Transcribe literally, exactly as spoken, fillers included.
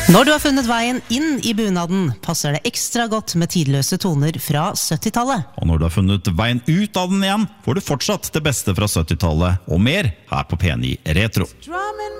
Når du har funnet veien inn i bunaden, passer det ekstra godt med tidløse toner fra syttitallet. Og når du har funnet veien ut av den igjen, får du fortsatt det beste fra syttitallet og mer her på P ni Retro.